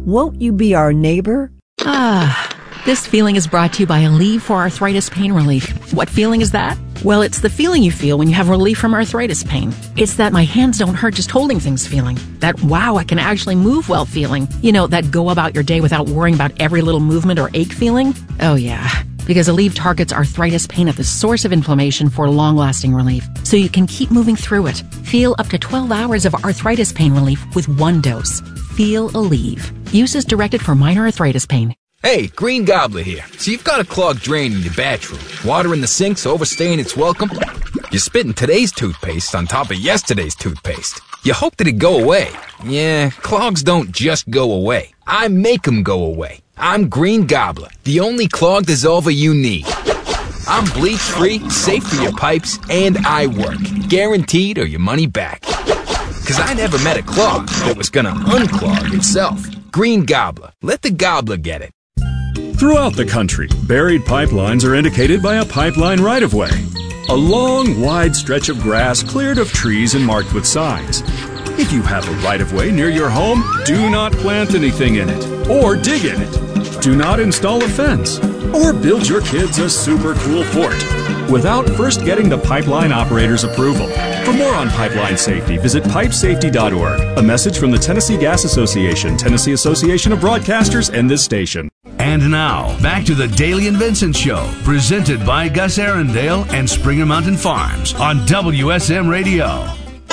Won't you be our neighbor? This feeling is brought to you by Aleve for Arthritis Pain Relief. What feeling is that? Well, it's the feeling you feel when you have relief from arthritis pain. It's that my hands don't hurt just holding things feeling. That, wow, I can actually move well feeling. You know, that go about your day without worrying about every little movement or ache feeling. Oh, yeah. Because Aleve targets arthritis pain at the source of inflammation for long-lasting relief, so you can keep moving through it. Feel up to 12 hours of arthritis pain relief with one dose. Feel Aleve. Use is directed for minor arthritis pain. Hey, Green Gobbler here. So you've got a clogged drain in your bathroom. Water in the sink's overstaying its welcome. You're spitting today's toothpaste on top of yesterday's toothpaste. You hope that it go away. Yeah, clogs don't just go away. I make them go away. I'm Green Gobbler, the only clog dissolver you need. I'm bleach-free, safe for your pipes, and I work. Guaranteed or your money back. 'Cause I never met a clog that was gonna unclog itself. Green Gobbler. Let the gobbler get it. Throughout the country, buried pipelines are indicated by a pipeline right-of-way. A long, wide stretch of grass cleared of trees and marked with signs. If you have a right-of-way near your home, do not plant anything in it or dig in it. Do not install a fence or build your kids a super cool fort without first getting the pipeline operator's approval. For more on pipeline safety, visit pipesafety.org. A message from the Tennessee Gas Association, Tennessee Association of Broadcasters, and this station. And now, back to the Daily and Vincent Show, presented by Gus Arundel and Springer Mountain Farms on WSM Radio.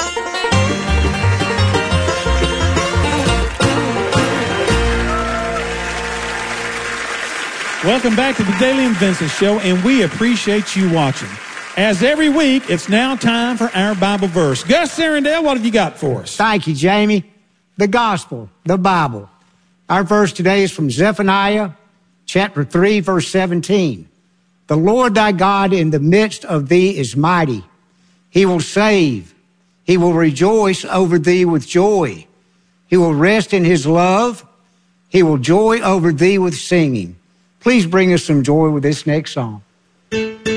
Welcome back to the Daily and Vincent Show, and we appreciate you watching. As every week, it's now time for our Bible verse. Gus Arundel, what have you got for us? Thank you, Jamie. The Gospel, the Bible. Our verse today is from Zephaniah, chapter 3, verse 17. The Lord thy God in the midst of thee is mighty. He will save. He will rejoice over thee with joy. He will rest in his love. He will joy over thee with singing. Please bring us some joy with this next song.